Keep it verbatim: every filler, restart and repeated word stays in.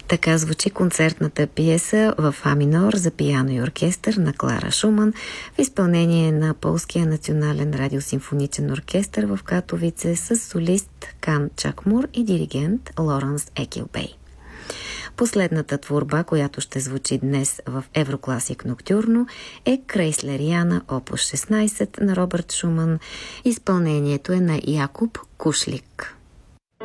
Така звучи концертната пиеса в А минор за пиано и оркестър на Клара Шуман в изпълнение на Полския национален радиосимфоничен оркестър в Катовице с солист Кан Чакмур и диригент Лоренс Екилбей. Последната творба, която ще звучи днес в Еврокласик Ноктюрно, е Крейслериана опус шестнайсет на Робърт Шуман. Изпълнението е на Якуб Кушлик.